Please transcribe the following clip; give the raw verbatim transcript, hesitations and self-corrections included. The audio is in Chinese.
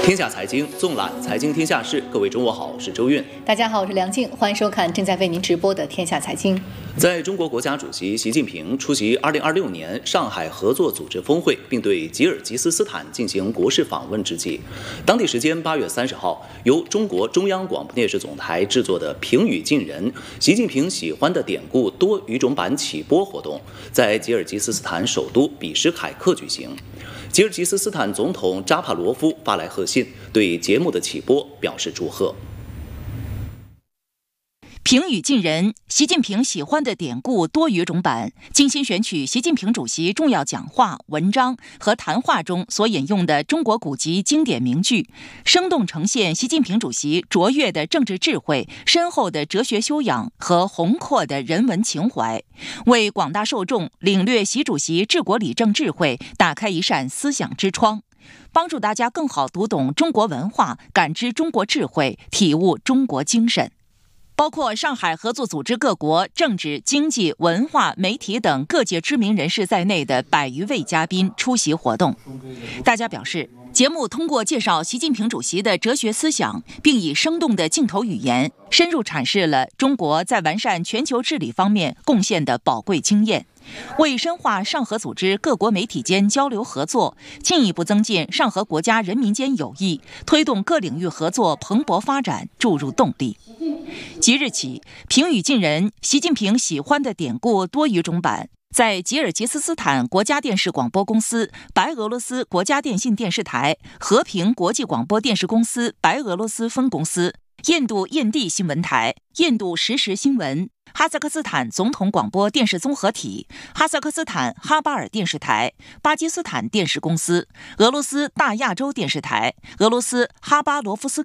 天下财经纵览财经天下事，各位中午好，我是周韵。 大家好，我是梁静，欢迎收看正在为您直播的天下财经。 在中国国家主席习近平出席二零二六年上海合作组织峰会，并对吉尔吉斯斯坦进行国事访问之际，当地时间八月三十号，由中国中央广播电视总台制作的评语近人习近平喜欢的典故多语种版起播活动，在吉尔吉斯斯坦首都比什凯克举行。吉尔吉斯斯坦总统扎帕罗夫发来贺信，对节目的起播表示祝贺。 评语近人，习近平喜欢的典故多语种版，精心选取习近平主席重要讲话、文章和谈话中所引用的中国古籍经典名句，生动呈现习近平主席卓越的政治智慧、深厚的哲学修养和宏阔的人文情怀，为广大受众领略习主席治国理政智慧打开一扇思想之窗，帮助大家更好读懂中国文化，感知中国智慧，体悟中国精神。包括上海合作组织各国政治、经济、文化、媒体等各界知名人士在内的百余位嘉宾出席活动。大家表示，节目通过介绍习近平主席的哲学思想，并以生动的镜头语言，深入阐释了中国在完善全球治理方面贡献的宝贵经验，为深化上合组织各国媒体间交流合作，进一步增进上合国家人民间友谊，推动各领域合作蓬勃发展注入动力。即日起，评语近人习近平喜欢的典故多语种版在吉尔吉斯斯坦国家电视广播公司、白俄罗斯国家电信电视台、和平国际广播电视公司白俄罗斯分公司、印度印地新闻台、印度实时新闻、哈萨克斯坦总统广播电视综合体、哈萨克斯坦哈巴尔电视台、巴基斯坦电视公司、俄罗斯大亚洲电视台、俄罗斯哈巴罗夫斯